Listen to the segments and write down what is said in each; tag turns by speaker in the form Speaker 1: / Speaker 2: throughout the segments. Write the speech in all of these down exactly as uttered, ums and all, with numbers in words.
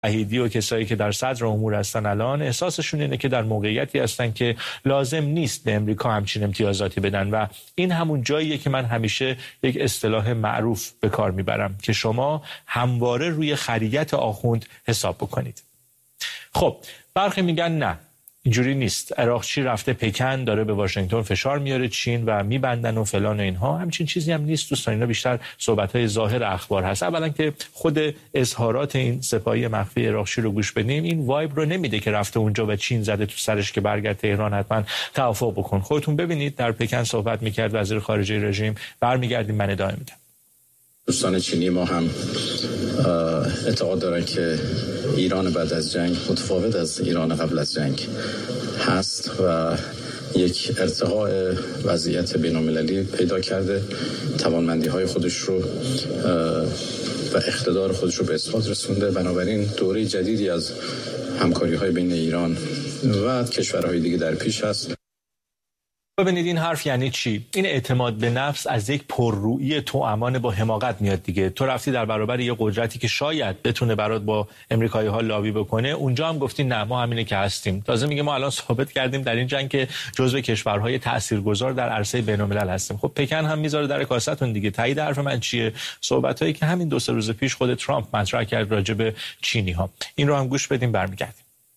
Speaker 1: وحیدی و کسایی که در صدر امور هستن الان احساسشون اینه که در موقعیتی هستن که لازم نیست به امریکا همچین امتیازاتی بدن و این همون جاییه که من همیشه یک اصطلاح معروف به کار میبرم که شما همواره روی خریت آخوند حساب بکنید. خب برخی میگن نه اینجوری نیست، عراقچی رفته پکن داره به واشنگتن فشار میاره چین و میبندن و فلان و اینها. همچین چیزی هم نیست دوستان، اینا بیشتر صحبت‌های ظاهر اخبار هست. اولا که خود اظهارات این سپاهی مخفی عراقچی رو گوش بدیم این وایب رو نمیده که رفته اونجا و چین زده تو سرش که برگرد تهران حتما توافق بکن. خودتون ببینید در پکن صحبت میکرد وزیر خارجه رژیم. برمیگردیم من ادامه میدم.
Speaker 2: دوستان چینی ما هم اعتقاد دارن که ایران بعد از جنگ متفاوت از ایران قبل از جنگ هست و یک ارتقاء وضعیت بین‌المللی پیدا کرده، توانمندی‌های خودش رو و اقتدار خودش رو به اثبات رسونده. بنابراین دوره جدیدی از همکاری‌های بین ایران و کشورهای دیگه در پیش هست.
Speaker 1: ببینید این حرف یعنی چی؟ این اعتماد به نفس از یک پررویی توامان با حماقت میاد دیگه. تو رفتی در برابر یه قدرتی که شاید بتونه برات با امریکایی‌ها لابی بکنه، اونجا هم گفتی نه ما همینه که هستیم. تازه میگه ما الان ثابت کردیم در این جنگ که جزو کشورهای تاثیرگذار در عرصه بین‌الملل هستیم. خب پکن هم میذاره در کاستون دیگه. تایید حرف من چیه؟ صحبتایی که همین دو سه روز پیش خود ترامپ مطرح کرد راجع به چینی‌ها. این رو هم گوش بدیم برمیگردیم.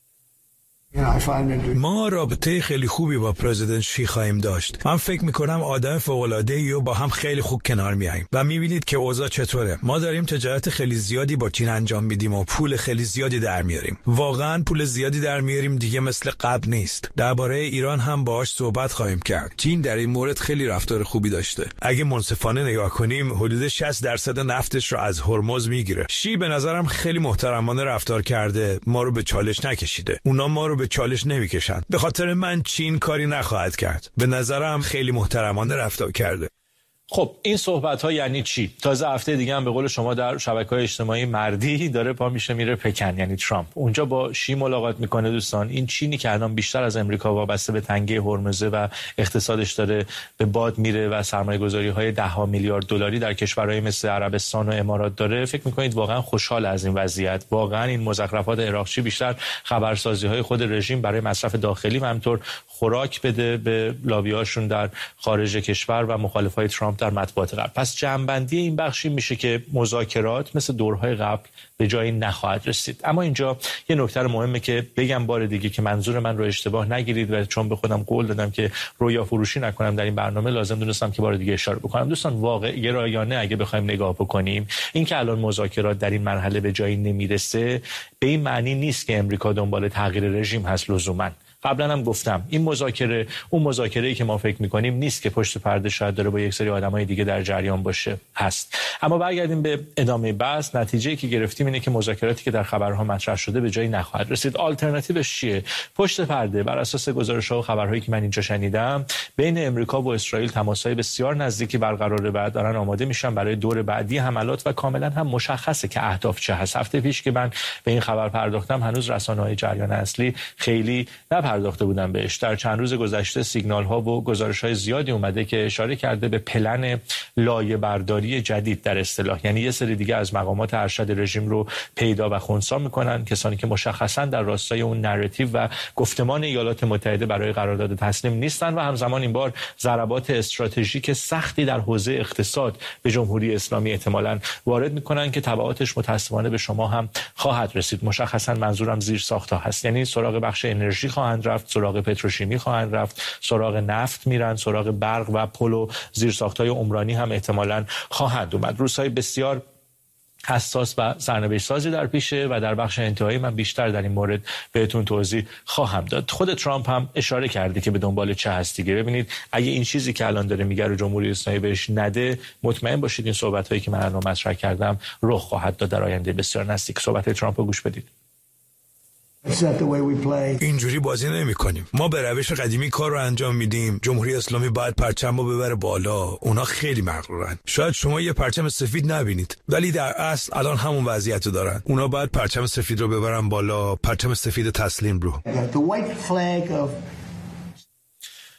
Speaker 3: ما رابطه خیلی خوبی با پرزیدنت شی خواهیم داشت. من فکر میکنم آدم فوق‌العاده‌ای و با هم خیلی خوب کنار میاییم و میبینید که اوضاع چطوره. ما داریم تجارت خیلی زیادی با چین انجام میدیم و پول خیلی زیادی در میاریم. واقعا پول زیادی در میاریم دیگه، مثل قبل نیست. درباره ایران هم باهاش صحبت خواهیم کرد. چین در این مورد خیلی رفتار خوبی داشته. اگه منصفانه نگاه کنیم حدود شصت درصد نفتش رو از هرمز میگیره. شی به نظرم خیلی محترمانه رفتار کرده، ما رو به چالش نکشیده. اونا ما رو به چالش نمیکشن. به خاطر من چین کاری نخواهد کرد. به نظرم خیلی محترمانه رفتار کرده.
Speaker 1: خب این صحبت ها یعنی چی؟ تازه هفته دیگه هم به قول شما در شبکه‌های اجتماعی مردی داره پا میشه میره پکن، یعنی ترامپ اونجا با شی ملاقات میکنه. دوستان این چینی که الان بیشتر از امریکا وابسته به تنگه هرمز و اقتصادش داره به باد میره و سرمایه‌گذاری‌های ده ها میلیارد دلاری در کشورهای مثل عربستان و امارات داره، فکر میکنید واقعا خوشحال از این وضعیت؟ واقعا این مزخرفات عراقچی بیشتر خبرسازی‌های خود رژیم برای مصرف داخلی و همینطور خوراک بده به لابی‌هاشون در خارج کشور و مخالفای ترامپ در مطبوعات غرب. پس جمع‌بندی این بخشی میشه که مذاکرات مثل دورهای قبل به جایی نخواهد رسید. اما اینجا یه نکته مهمه که بگم بار دیگه که منظور من رو اشتباه نگیرید و چون به خودم قول دادم که رویا فروشی نکنم در این برنامه لازم دونستم که بار دیگه اشاره بکنم. دوستان واقعا رایانه اگه بخوایم نگاه بکنیم این که الان مذاکرات در این مرحله به جایی نمیرسه به این معنی نیست که امریکا دنبال تغییر رژیم هست لزوما. قبلا هم گفتم این مذاکره اون مذاکره‌ای که ما فکر می‌کنیم نیست که پشت پرده شاید داره با یک سری آدمای دیگه در جریان باشه هست. اما برگردیم به ادامه بحث. نتیجه‌ای که گرفتیم اینه که مذاکراتی که در خبرها مطرح شده به جایی نخواهد رسید. آلترناتیوش چیه؟ پشت پرده بر اساس گزارش‌ها و خبرهایی که من اینجا شنیدم بین امریکا و اسرائیل تماس‌های بسیار نزدیکی برقراره و دارن آماده میشن برای دور بعدی حملات و کاملا هم مشخصه که اهداف چه هست. هفته پیش که من به این خبر پرداختم هنوز رسانه‌های جریان اصلی خیلی پرداخته بودن بهش. در چند روز گذشته سیگنال ها و گزارش های زیادی اومده که اشاره کرده به پلن لایه برداری جدید در اصطلاح، یعنی یه سری دیگه از مقامات ارشد رژیم رو پیدا و خنثی میکنن، کسانی که مشخصا در راستای اون نراتیو و گفتمان ایالات متحده برای قرارداد تسلیم نیستن و همزمان این بار ضربات استراتژیک سختی در حوزه اقتصاد به جمهوری اسلامی احتمالاً وارد میکنن که تبعاتش متأسفانه به شما هم خواهد رسید. مشخصا منظورم زیر ساخت‌ها هست، یعنی سراغ بخش انرژی خواهند رفت، سراغ پتروشیمی خواهند رفت، سراغ نفت میرن، سراغ برق و پل و زیرساخت‌های عمرانی هم احتمالاً خواهند اومد. روزهای بسیار حساس و سرنوشت سازی در پیشه و در بخش انتهایی من بیشتر در این مورد بهتون توضیح خواهم داد. خود ترامپ هم اشاره کرده که به دنبال چه هست دیگه. ببینید اگه این چیزی که الان داره میگه رو جمهوری اسلامی بهش نده، مطمئن باشید این صحبت‌هایی که من الان مطرح کردم رخ خواهد داد در آینده بسیار نزدیک. صحبت ترامپ رو گوش بدید.
Speaker 3: اینجوری بازی نمی کنیم. ما به روش قدیمی کار رو انجام میدیم. جمهوری اسلامی باید پرچم رو ببره بالا. اونا خیلی مغرورن. شاید شما یه پرچم سفید نبینید ولی در اصل الان همون وضعیت رو دارن. اونا باید پرچم سفید رو ببرن بالا، پرچم سفید تسلیم رو.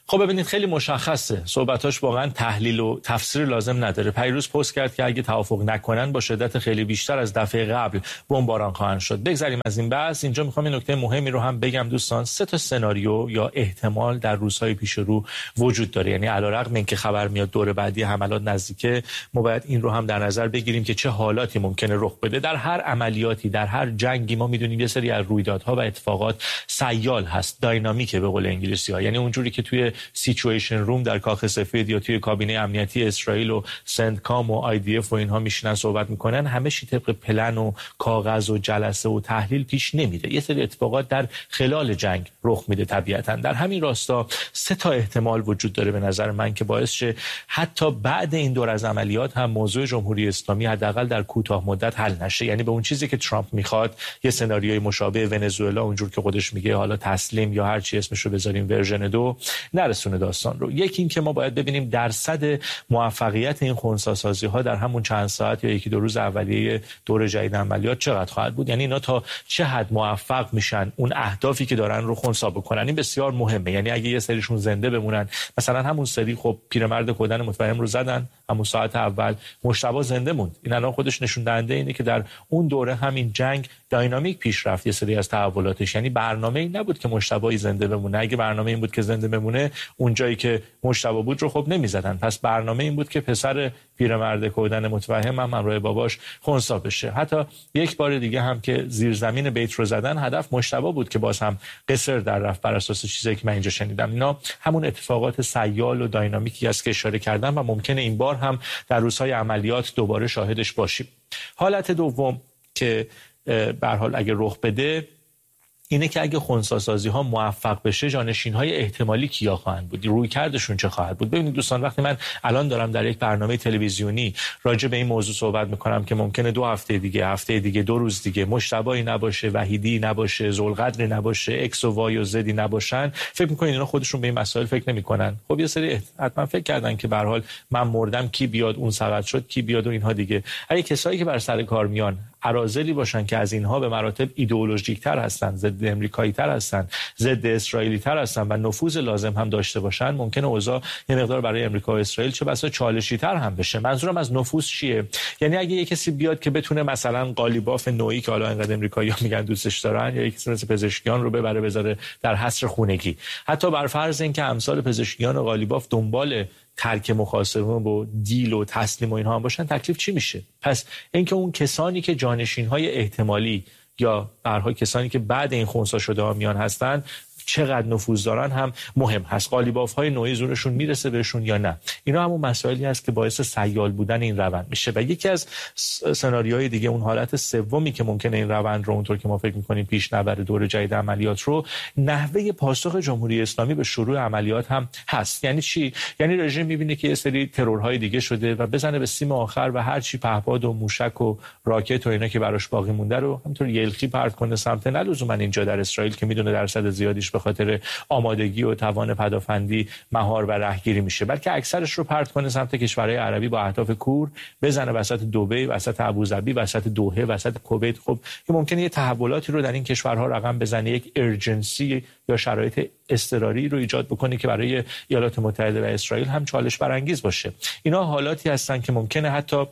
Speaker 1: خب ببینید خیلی مشخصه، صحبتاش واقعا تحلیل و تفسیر لازم نداره. پیروز پست کرد که اگه توافق نکنن با شدت خیلی بیشتر از دفعه قبل بمباران خواهند شد. بگذریم از این بحث. اینجا میخوام این نکته مهمی رو هم بگم دوستان. سه تا سناریو یا احتمال در روزهای پیش رو وجود داره، یعنی علیرغم اینکه خبر میاد دور بعدی حملات نزدیکه، ما باید این رو هم در نظر بگیریم که چه حالاتی ممکنه رخ بده. در هر عملیاتی، در هر جنگی ما میدونیم یه سری از رویدادها و اتفاقات سیال هست، داینامیکه به قول انگلیسی‌ها، یعنی اونجوری که توی سیچویشن روم در کاخ سفید یا توی کابینه امنیتی اسرائیل و سنتکام و آی دی اف و اینها میشینن صحبت میکنن، همه چی طبق پلن و کاغذ و جلسه و تحلیل پیش نمیره. یه سری اتفاقات در خلال جنگ رخ میده طبیعتاً. در همین راستا سه تا احتمال وجود داره به نظر من که باعث شه حتی بعد این دور از عملیات هم موضوع جمهوری اسلامی حداقل در کوتاه مدت حل نشه، یعنی به اون چیزی که ترامپ میخواد، یه سناریوی مشابه ونزوئلا اونجور که خودش میگه حالا تسلیم یا هر چی اسمشو بذاریم ورژن دو، نرسونه داستان رو. یکی این که ما باید ببینیم درصد موفقیت این خنثی‌سازی ها در همون چند ساعت یا یکی دو روز اولیه دور جدید عملیات چقدر خواهد بود، یعنی اینا تا چه حد موفق میشن اون اهدافی که دارن رو خنثی بکنن. این بسیار مهمه، یعنی اگه یه سریشون زنده بمونن، مثلا همون سری خب پیرمرد کودن متفهم رو زدن، همون ساعت اول مجتبی زنده موند. این الان خودش نشون دهنده اینه که در اون دوره همین جنگ داینامیک پیش رفت، یه سری از تحولاتش، یعنی برنامه این نبود که مجتبی زنده بمونه. اگه برنامه این بود که زنده بمونه، اون جایی که مجتبی بود رو خب نمیزدن. پس برنامه این بود که پسر پیرمرد کودن متفهم هم همراه باباش خنثی بشه. حتی یک بار دیگه هم که زیرزمین بیت رو زدن، هدف مجتبی بود که باز هم قصر در رفت بر اساس چیزی که من اینجا شنیدم. اینا همون اتفاقات سیال و داینامیکی است که اشاره کردم و ممکنه این بار هم در روزهای عملیات دوباره شاهدش باشیم. حالت دوم که به هر حال اگه رخ بده اینه که اگه خنثی‌سازی ها موفق بشه، جانشین های احتمالی کیا خواهند بود، روی کردشون چه خواهد بود. ببینید دوستان، وقتی من الان دارم در یک برنامه تلویزیونی راجع به این موضوع صحبت میکنم که ممکنه دو هفته دیگه، هفته دیگه، دو روز دیگه مجتبی نباشه، وحیدی نباشه، ذوالقدری نباشه، ایکس و وای و زدی نباشن، فکر میکنین اینا خودشون به این مسائل فکر نمیکنن؟ خب یه سری حتما فکر کردن که به هر حال من مردم کی بیاد، اون سقط شد کی بیاد و اینها دیگه. اگه کسایی که بر سر کار میان اراذلی باشن که از اینها به مراتب ایدئولوژیک تر هستن، ضد امریکایی تر هستن، ضد اسرائیلی تر هستن و نفوذ لازم هم داشته باشن، ممکنه اوضاع یه مقدار برای امریکا و اسرائیل چه بسا چالشی تر هم بشه. منظورم از نفوذ چیه؟ یعنی اگه یه کسی بیاد که بتونه مثلا قالیباف نوعی که حالا انقدر امریکایی‌ها میگن دوستش دارن، یا یکی مثل پزشکیان رو ببره بذاره در حصر خونگی، حتی بر فرض اینکه امثال پزشکیان و قالیباف دنبال ترک محاصره و دیل و تسلیم و اینها هم باشن، تکلیف چی میشه؟ پس اینکه اون کسانی که جانشین‌های احتمالی یا برهای کسانی که بعد این خنثی شده ها میان هستن چقدر نفوذ دارن هم مهم هست. قالیباف‌های نوعی زورشون میرسه بهشون یا نه؟ اینا همون مسائلی هست که باعث سیال بودن این روند میشه. و یکی از سناریوهای دیگه، اون حالت سومی که ممکنه این روند رو اونطور که ما فکر می‌کنیم پیش نبره دور جدید عملیات رو، نحوه پاسخ جمهوری اسلامی به شروع عملیات هم هست. یعنی چی؟ یعنی رژیم می‌بینه که یه سری ترورهای دیگه شده و بزنه به سیم آخر و هر چی پهپاد و موشک و راکت و اینا که براش باقی مونده رو همینطور یلخی پرت کنه سمت، نه لزوما اینجا در اسرائیل که میدونه درصد زیادیش به خاطر آمادگی و توان پدافندی مهار و رهگیری میشه، بلکه اکثرش رو پرت کنه سمت کشورهای عربی با اهداف کور، بزنه وسط دبی، وسط ابوظبی، وسط دوحه، وسط کویت. خب این ممکنه یه تحولاتی رو در این کشورها رقم بزنه، یک ارجنسی یا شرایط اضطراری رو ایجاد بکنه که برای ایالات متحده و اسرائیل هم چالش برانگیز باشه. اینا حالاتی هستن که ممکنه حتی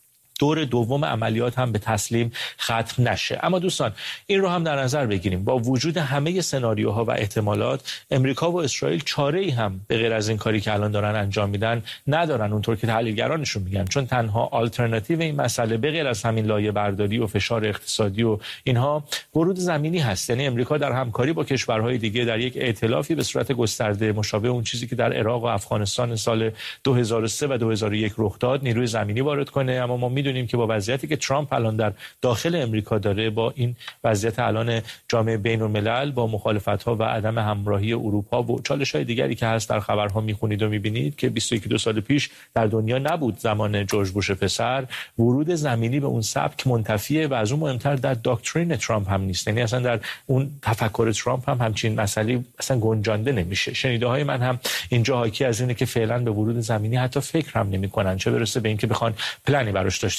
Speaker 1: دور دوم عملیات هم به تسلیم ختم نشه. اما دوستان این رو هم در نظر بگیریم، با وجود همه سناریوها و احتمالات، امریکا و اسرائیل چاره‌ای هم به غیر از این کاری که الان دارن انجام میدن ندارن، اونطور که تحلیلگرانشون میگن، چون تنها آلترناتیو این مسئله به غیر از همین لایه برداری و فشار اقتصادی و اینها ورود زمینی هست. یعنی امریکا در همکاری با کشورهای دیگه در یک ائتلافی به صورت گسترده مشابه اون چیزی که در عراق و افغانستان سال دو هزار و سه و دو هزار و یک رخ داد، نیروی زمینی وارد کنه. اما ما میدونیم که با وضعیتی که ترامپ الان در داخل امریکا داره، با این وضعیت الان جامعه بین الملل، با مخالفت‌ها و عدم همراهی اروپا و چالش‌های دیگری که هست در خبرها می‌خونید و می‌بینید که بیست و یک دو سال پیش در دنیا نبود زمان جورج بوش پسر، ورود زمینی به اون سبک منتفیه و از اون مهمتر در داکترین ترامپ هم نیست. یعنی اصلا در اون تفکر ترامپ هم همچین مسئله اصلا گنجانده نمیشه. شنیده‌های من هم اینجا حاکی از اینه که فعلا به ورود زمینی حتی فکر هم نمی‌کنن، چه برسه به اینکه بخوان پلنی براش داشته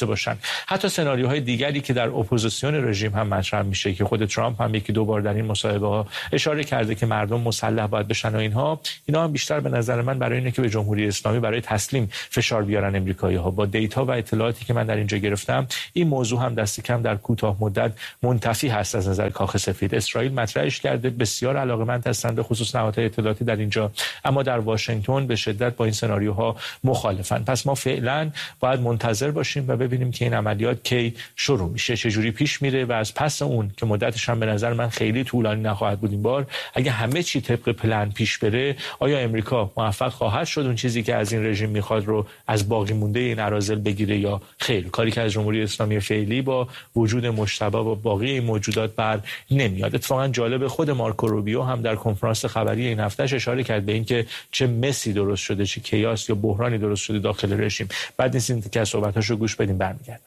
Speaker 1: داشته باشن. حتی سناریوهای دیگری که در اپوزیسیون رژیم هم مطرح میشه که خود ترامپ هم یکی دو بار در این مصاحبه ها اشاره کرده که مردم مسلح باید بشن و اینها اینا هم بیشتر به نظر من برای اینه که به جمهوری اسلامی برای تسلیم فشار بیارن امریکایی‌ها. با دیتا و اطلاعاتی که من در اینجا گرفتم این موضوع هم دست کم در کوتاه مدت منتفی هست از نظر کاخ سفید. اسرائیل مطرحش کرده، بسیار علاقه‌مند هستند به خصوص نهادهای اطلاعاتی در اینجا، اما در واشنگتن به شدت با این سناریوها مخالفن. پس ما فعلا باید منتظر باشیم و ببینیم که این عملیات کی شروع میشه، چه جوری پیش میره و از پس اون که مدتش هم به نظر من خیلی طولانی نخواهد بود این بار، اگه همه چی طبق پلن پیش بره، آیا امریکا موفق خواهد شد اون چیزی که از این رژیم میخواد رو از باقی مونده این اراذل بگیره یا خیر؟ کاری که از جمهوری اسلامی فعلی با وجود مشتبه و باقی این موجودات بر نمیاد. اتفاقا جالب، خود مارکو روبیو هم در کنفرانس خبری این هفتهش اشاره کرد به اینکه چه مسی درست شده، چه کیاس یا بحرانی درست شده داخل رژیم. بعد نیست که صحبتاشو گوش بدیم برمیگردم.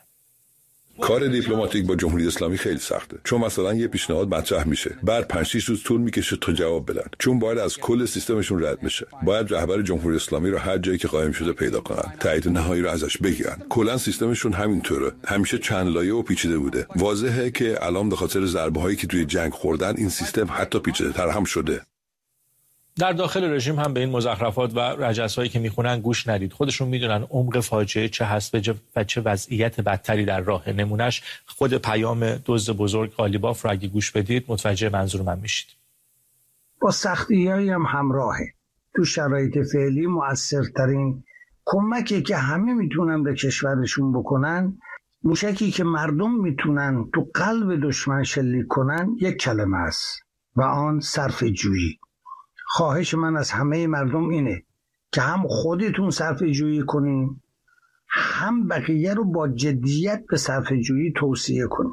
Speaker 4: کار دیپلماتیک با جمهوری اسلامی خیلی سخته، چون مثلا یه پیشنهاد مطرح میشه، بعد پنج شش روز طول میکشه تا جواب بدن، چون باید از کل سیستمشون رد بشه. باید رهبر جمهوری اسلامی رو هر جایی که قائم شده پیدا کنن، تایید نهایی رو ازش بگیرن. کلا سیستمشون همینطوره، همیشه چند لایه و پیچیده بوده. واضحه که الان به خاطر ضربه هایی که توی جنگ خوردن این سیستم حتی پیچیده‌تر هم شده.
Speaker 1: در داخل رژیم هم به این مزخرفات و رجسایی که میخونن گوش ندید. خودشون میدونن عمق فاجعه چه هست و چه وضعیت بدتری در راه. نمونش خود پیام دزد بزرگ قالیباف رو اگه گوش بدید متوجه منظور من میشید.
Speaker 5: با سختی‌هایی هم همراهه. تو شرایط فعلی مؤثرترین کمکی که همه میتونن به کشورشون بکنن، موشکی که مردم میتونن تو قلب دشمن شلیک کنن، یک کلمه است و آن صرفه‌جویی. خواهش من از همه مردم اینه که هم خودتون صرفه‌جویی کنین، هم بقیه رو با جدیت به صرفه‌جویی توصیه کنین.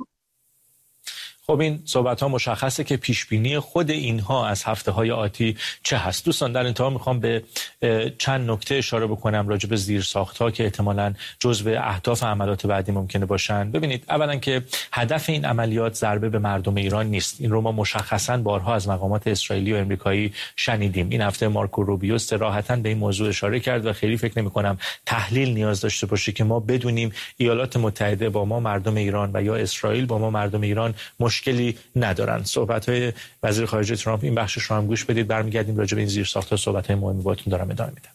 Speaker 1: خب این صحبت ها مشخصه که پیشبینی خود اینها از هفته های آتی چه هست. دوستان در انتها میخوام به چند نکته اشاره بکنم راجع به زیرساخت ها که احتمالاً جزو اهداف عملیات بعدی ممکنه باشن. ببینید، اولا که هدف این عملیات ضربه به مردم ایران نیست. این رو ما مشخصاً بارها از مقامات اسرائیلی و امریکایی شنیدیم. این هفته مارکو روبیو صراحتاً به این موضوع اشاره کرد و خیلی فکر نمی‌کنم تحلیل نیاز داشته باشه که ما بدونیم ایالات متحده با ما مردم ایران و یا اسرائیل با ما مردم ایران مشکلی ندارن. صحبت‌های وزیر خارجه ترامپ این بخشش رو هم گوش بدید، برمیگردیم راجع به این زیرساخت‌ها صحبت‌های مهمی باهاتون دارم ادامه میدم.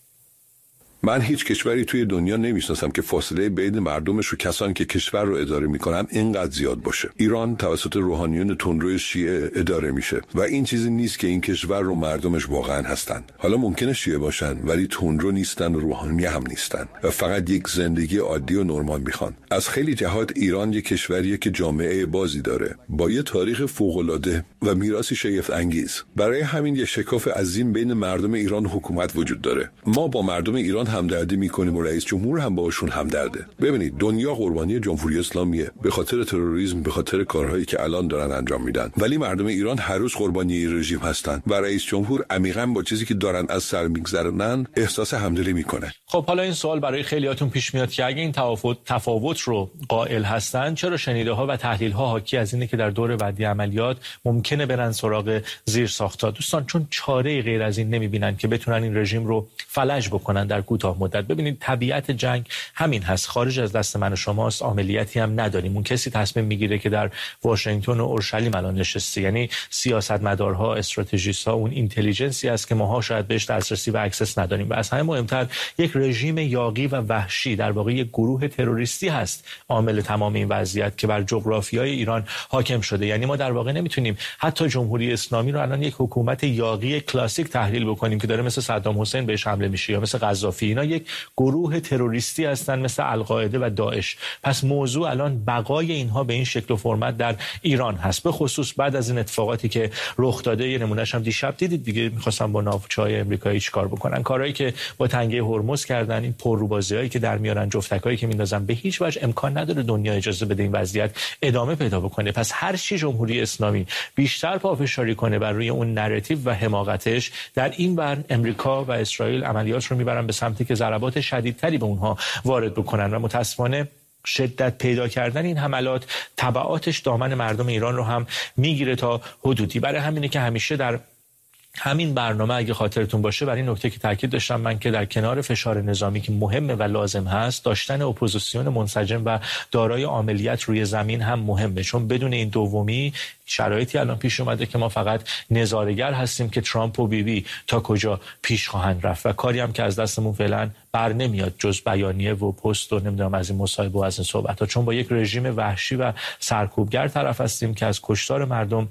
Speaker 4: من هیچ کشوری توی دنیا نمیشناسم که فاصله بین مردمش و کسانی که کشور رو اداره میکنن اینقدر زیاد باشه. ایران توسط روحانیون تندروی شیعه اداره میشه و این چیزی نیست که این کشور رو مردمش واقعا هستن. حالا ممکنه شیعه باشن ولی تندرو نیستن و روحانی هم نیستن و فقط یک زندگی عادی و نرمال میخوان. از خیلی جهات ایران یک کشوریه که جامعه بازی داره با یه تاریخ فوق‌العاده و میراثی شگفت انگیز. برای همین یه شکاف عظیم بین مردم ایران و حکومت وجود داره. ما با مردم ایران همدردی میکنیم و رئیس جمهور هم باشون همدرده. ببینید، دنیا قربانی جمهوری اسلامیه به خاطر تروریسم، به خاطر کارهایی که الان دارن انجام میدن، ولی مردم ایران هر روز قربانی رژیم هستن و رئیس جمهور عمیقاً با چیزی که دارن از سر میگذرونن احساس همدلی میکنه.
Speaker 1: خب حالا این سوال برای خیلیاتون پیش میاد که اگه این تفاوت تفاوت رو قائل هستن، چرا شنیده ها و تحلیل ها حاکی از اینه که در دور بعدی عملیات ممکنه برن سراغ زیرساخت‌ها؟ دوستان، چون چاره غیر از این نمیبینن که بتونن این رژیم رو فلج بکنن در کوتاه مدت. ببینید، طبیعت جنگ همین هست، خارج از دست من و شماست، عملیاتی هم نداریم. اون کسی تصمیم میگیره که در واشنگتن و اورشلیم الان نشسته، یعنی سیاستمدارها، استراتژیست‌ها، اون اینتلیجنسی است که ماها شاید بهش دسترسی و اکسس نداریم. و از همه مهمتر یک رژیم یاغی و وحشی، در واقع یک گروه تروریستی هست عامل تمام این وضعیت که بر جغرافیای ایران حاکم شده. یعنی ما در واقع نمیتونیم حتی جمهوری اسلامی رو الان یک حکومت یاغی کلاسیک تحلیل بکنیم که داره مثل صدام حسین بهش حمله میشه یا مثل قذافی. اینا یک گروه تروریستی هستن مثل القاعده و داعش. پس موضوع الان بقای اینها به این شکل و فرمت در ایران هست، به خصوص بعد از این اتفاقاتی که رخ داده. یه نمونهش هم دیشب دیدید دیگه، می‌خواستن با ناوچه‌های آمریکایی چیکار بکنن، کارهایی که با تنگه هرمز کردن، این پرروبازی‌هایی که در میارن، جفتکایی که میندازن، به هیچ وجه امکان نداره دنیا اجازه بده این وضعیت ادامه پیدا بکنه. پس هر چی جمهوری اسلامی بیشتر پافشاری کنه بر روی اون نراتیو و حماقتش، در این ور امریکا و اسرائیل عملیات رو میبرن به سمتی که ضربات شدیدتری به اونها وارد بکنن و متاسفانه شدت پیدا کردن این حملات تبعاتش دامن مردم ایران رو هم میگیره تا حدودی. برای همینه که همیشه در همین برنامه اگه خاطرتون باشه، برای این نکته که تاکید داشتم من که در کنار فشار نظامی که مهمه و لازم هست، داشتن اپوزیسیون منسجم و دارای عاملیت روی زمین هم مهمه، چون بدون این دومی شرایطی الان پیش اومده که ما فقط نظاره‌گر هستیم که ترامپ و بیبی تا کجا پیش خواهند رفت و کاری هم که از دستمون فعلا بر نمیاد جز بیانیه و پست و نمیدونم از این مصاحبه و از این صحبت ها، چون با یک رژیم وحشی و سرکوبگر طرف هستیم که از کشتار مردم